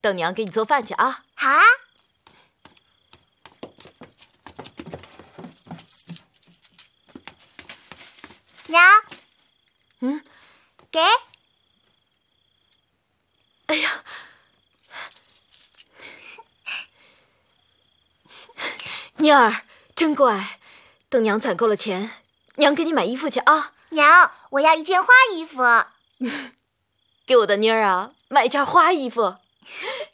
等娘给你做饭去啊。 好啊。娘。给。 哎呀，妮儿真乖，等娘攒够了钱，娘给你买衣服去啊。 娘，我要一件花衣服。 给我的妮儿啊，买一件花衣服。